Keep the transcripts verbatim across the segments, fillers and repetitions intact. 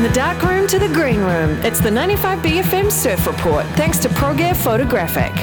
From the dark room to the green room, it's the ninety-five B F M Surf Report, thanks to ProGear Photographic.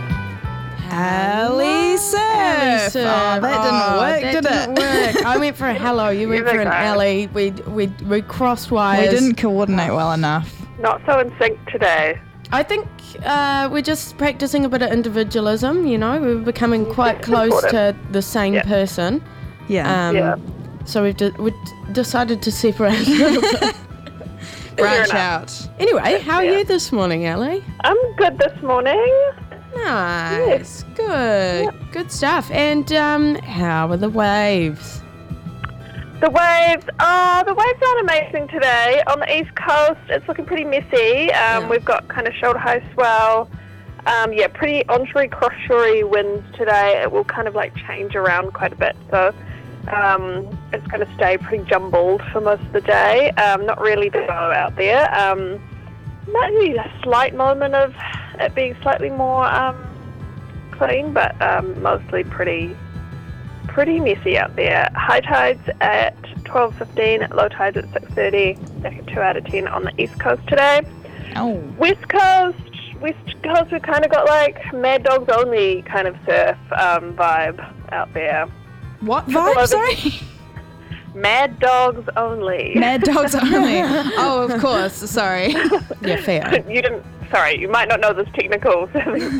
Alley Surf. Alley Surf. Oh, that didn't Oh, work, that did didn't it? work. I went for a hello, you went You're for an okay. alley. We we we crossed We wires. didn't coordinate well enough. Not so in sync today. I think uh, we're just practicing a bit of individualism. You know, we're becoming quite That's close important. to the same Yeah. person. Yeah. Um, Yeah. So we've de- we decided to separate a little bit. Branch enough. out. Anyway, how are Yeah. you this morning, Ellie? I'm good this morning. Nice, good, good stuff. And um, how are the waves? The waves, oh, the waves aren't amazing today. On the east coast, it's looking pretty messy. Um, Yeah. We've got kind of shoulder high swell. Um, yeah, pretty onshore, cross-shorey winds today. It will kind of like change around quite a bit. So um, it's going to stay pretty jumbled for most of the day. Um, not really to go out there. Um, maybe a slight moment of it being slightly more um, clean, but um, mostly pretty pretty messy out there. High tides at twelve fifteen, low tides at six thirty, two out of ten on the east coast today. Oh. West coast, west coast, we've kind of got like Mad Dogs Only kind of surf um, vibe out there. What Triple vibe? over- Sorry. Mad Dogs Only. Mad dogs only. Oh, of course. Sorry. Yeah, fair. You didn't, sorry, you might not know this technical surfing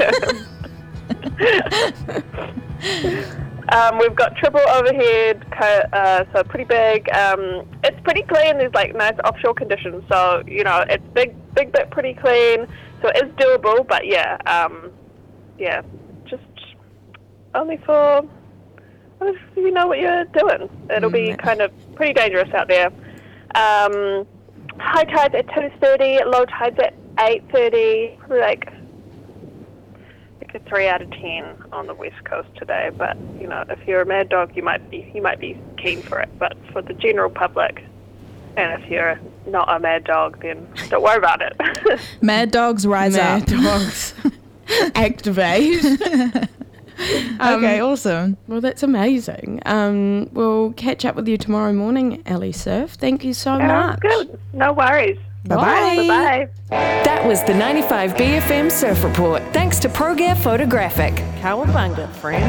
term. Um, we've got triple overhead, co- uh, so pretty big. Um, it's pretty clean. There's like nice offshore conditions, so you know it's big, big bit pretty clean. So it is doable, but yeah, um, yeah, just only for well, if you know what you're doing. It'll be Mm. kind of pretty dangerous out there. Um, high tides at two thirty, low tides at eight thirty. Probably like. A three out of ten on the west coast today, but you know, if you're a mad dog, you might be you might be keen for it. But for the general public, and if you're not a mad dog, then don't worry about it. Mad dogs rise Mad up. dogs activate. Okay, awesome. Well, that's amazing. Um, we'll catch up with you tomorrow morning, Ellie Surf. Thank you so Sounds much. good. No worries. Bye-bye. Bye bye. That was the ninety-five B F M Surf Report, thanks to ProGear Photographic. Kawabunga, friend.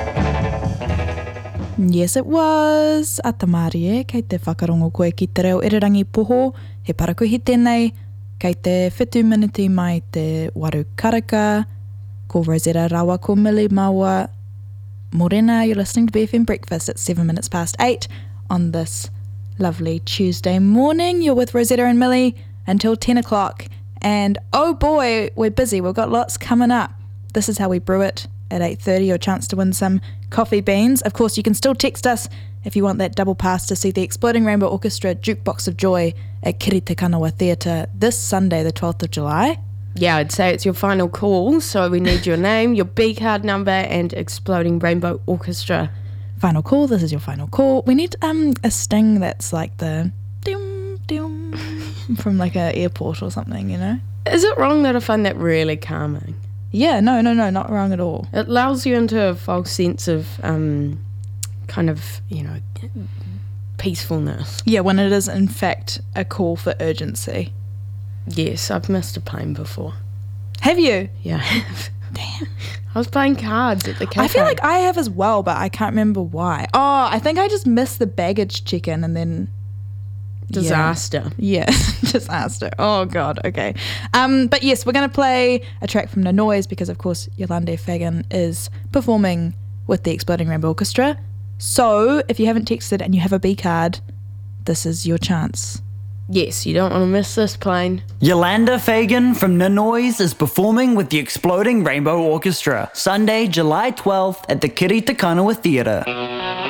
Yes, it was. A tamari e, kei te whakarongo koe ki te reo irirangi poho, he parakuhi tēnei, kei te whitu miniti mai te waru karaka, ko Rosetta Rawa, ko Millie Maua. Morena, you're listening to B F M Breakfast at seven minutes past eight on this lovely Tuesday morning. You're with Rosetta and Millie until ten o'clock. And oh boy, we're busy. We've got lots coming up. This is how we brew it at eight thirty, your chance to win some coffee beans. Of course, you can still text us if you want that double pass to see the Exploding Rainbow Orchestra Jukebox of Joy at Kirite Kanawa Theatre this Sunday, the twelfth of July. Yeah, I'd say it's your final call, so we need your name, your B card number, and Exploding Rainbow Orchestra. Final call, this is your final call. We need um a sting that's like the dim dim from like a airport or something, you know? Is it wrong that I find that really calming? Yeah, no, no, no, not wrong at all. It lulls you into a false sense of um, kind of, you know, peacefulness. Yeah, when it is in fact a call for urgency. Yes, I've missed a plane before. Have you? Yeah, I have. Damn. I was playing cards at the cafe. I feel like I have as well, but I can't remember why. Oh, I think I just missed the baggage check-in and then... Disaster. Yeah, disaster. Oh, God, okay. Um, but yes, we're going to play a track from No Noise because, of course, Yolande Fagan is performing with the Exploding Rainbow Orchestra. So, if you haven't texted and you have a B card, this is your chance. Yes, you don't want to miss this plane. Yolanda Fagan from Nanoise is performing with the Exploding Rainbow Orchestra, Sunday, July twelfth at the Kirite Kanawa Theatre.